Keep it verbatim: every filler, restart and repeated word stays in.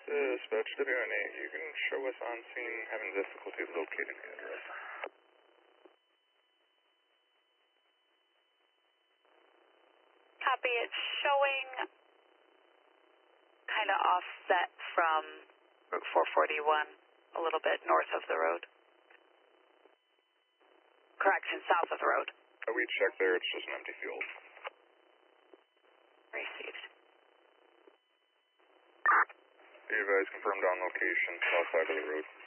Dispatch W N A, you can show us on scene having difficulty locating the address. Copy, it's showing kind of offset from Route four forty-one, a little bit north of the road. Correction, south of the road. Uh, we checked there, it's just an empty field. Received. Be advised, confirmed on location, south side of the road.